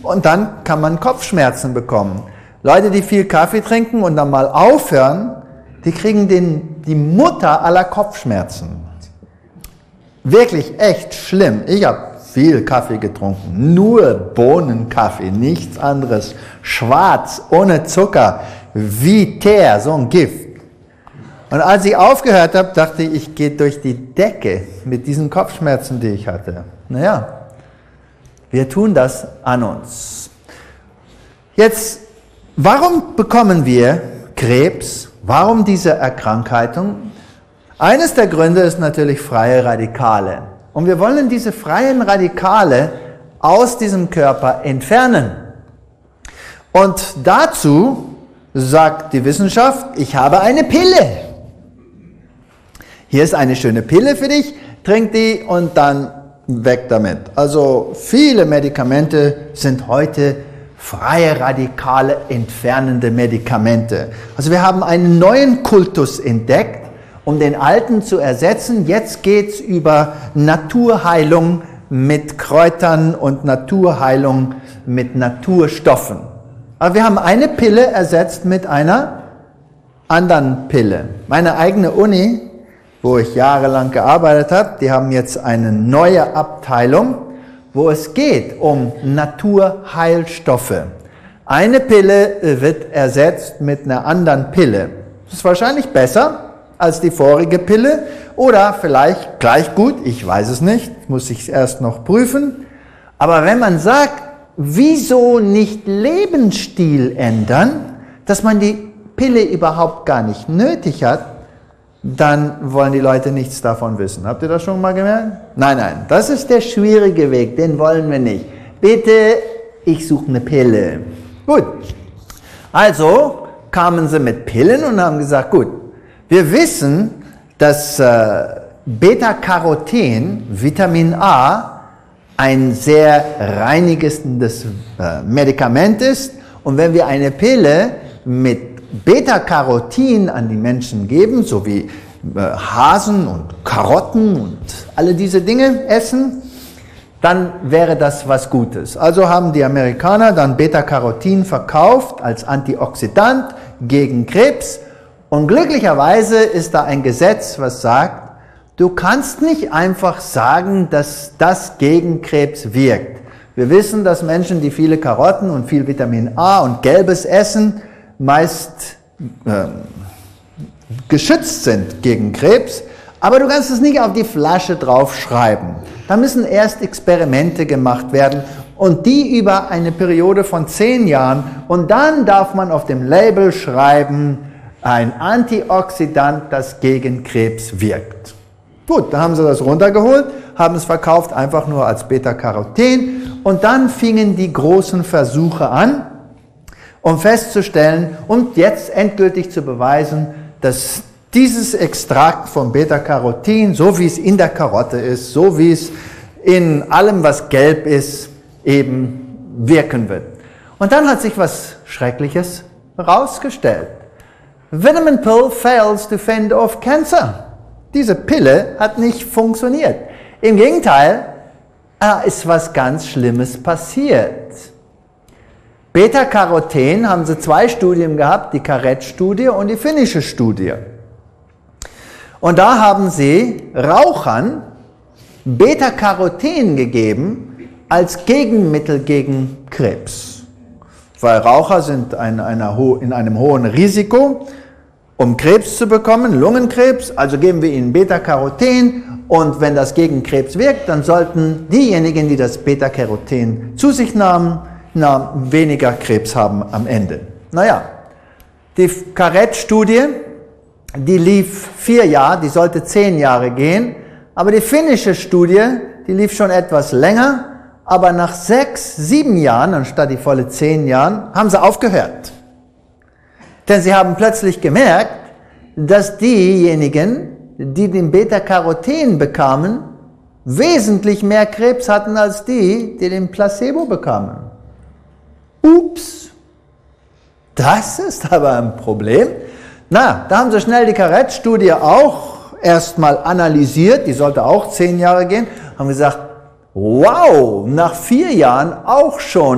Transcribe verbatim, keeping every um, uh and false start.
und dann kann man Kopfschmerzen bekommen. Leute, die viel Kaffee trinken und dann mal aufhören, die kriegen den, die Mutter aller Kopfschmerzen. Wirklich echt schlimm. Ich habe viel Kaffee getrunken, nur Bohnenkaffee, nichts anderes. Schwarz, ohne Zucker, wie Teer, so ein Gift. Und als ich aufgehört habe, dachte ich, ich gehe durch die Decke mit diesen Kopfschmerzen, die ich hatte. Naja, wir tun das an uns. Jetzt, warum bekommen wir Krebs? Warum diese Erkrankung? Eines der Gründe ist natürlich freie Radikale. Und wir wollen diese freien Radikale aus diesem Körper entfernen. Und dazu sagt die Wissenschaft, ich habe eine Pille. Hier ist eine schöne Pille für dich, trink die und dann weg damit. Also viele Medikamente sind heute freie Radikale entfernende Medikamente. Also wir haben einen neuen Kultus entdeckt, um den alten zu ersetzen. Jetzt geht es über Naturheilung mit Kräutern und Naturheilung mit Naturstoffen. Aber wir haben eine Pille ersetzt mit einer anderen Pille. Meine eigene Uni, wo ich jahrelang gearbeitet habe, die haben jetzt eine neue Abteilung, wo es geht um Naturheilstoffe. Eine Pille wird ersetzt mit einer anderen Pille. Das ist wahrscheinlich besser als die vorige Pille oder vielleicht gleich gut, ich weiß es nicht, muss ich erst noch prüfen. Aber wenn man sagt, wieso nicht Lebensstil ändern, dass man die Pille überhaupt gar nicht nötig hat, dann wollen die Leute nichts davon wissen. Habt ihr das schon mal gemerkt? Nein, nein, das ist der schwierige Weg, den wollen wir nicht. Bitte, ich suche eine Pille. Gut, also kamen sie mit Pillen und haben gesagt, gut, wir wissen, dass äh, Beta-Caroten, Vitamin A, ein sehr reinigendes äh, Medikament ist. Und wenn wir eine Pille mit Beta-Carotin an die Menschen geben, so wie äh, Hasen und Karotten und alle diese Dinge essen, dann wäre das was Gutes. Also haben die Amerikaner dann Beta-Carotin verkauft als Antioxidant gegen Krebs. Und glücklicherweise ist da ein Gesetz, was sagt, du kannst nicht einfach sagen, dass das gegen Krebs wirkt. Wir wissen, dass Menschen, die viele Karotten und viel Vitamin A und Gelbes essen, meist äh, geschützt sind gegen Krebs, aber du kannst es nicht auf die Flasche draufschreiben. Da müssen erst Experimente gemacht werden und die über eine Periode von zehn Jahren und dann darf man auf dem Label schreiben, ein Antioxidant, das gegen Krebs wirkt. Gut, da haben sie das runtergeholt, haben es verkauft einfach nur als Beta-Caroten und dann fingen die großen Versuche an, um festzustellen und jetzt endgültig zu beweisen, dass dieses Extrakt von Beta-Carotin, so wie es in der Karotte ist, so wie es in allem, was gelb ist, eben wirken wird. Und dann hat sich was Schreckliches herausgestellt. Vitamin pill fails to fend off cancer. Diese Pille hat nicht funktioniert. Im Gegenteil, da ist was ganz Schlimmes passiert. Beta-Caroten haben sie zwei Studien gehabt, die Carrette-Studie und die finnische Studie. Und da haben sie Rauchern Beta-Caroten gegeben als Gegenmittel gegen Krebs. Weil Raucher sind in, einer, in einem hohen Risiko, um Krebs zu bekommen, Lungenkrebs, also geben wir ihnen Beta-Caroten und wenn das gegen Krebs wirkt, dann sollten diejenigen, die das Beta-Caroten zu sich nahmen, na, weniger Krebs haben am Ende. Naja, die Carrette-Studie, die lief vier Jahre, die sollte zehn Jahre gehen, aber die finnische Studie, die lief schon etwas länger, aber nach sechs, sieben Jahren, anstatt die volle zehn Jahren, haben sie aufgehört. Denn sie haben plötzlich gemerkt, dass diejenigen, die den Beta-Caroten bekamen, wesentlich mehr Krebs hatten als die, die den Placebo bekamen. Ups, das ist aber ein Problem. Na, da haben sie schnell die Carrette-Studie auch erstmal analysiert, die sollte auch zehn Jahre gehen, haben gesagt, wow, nach vier Jahren auch schon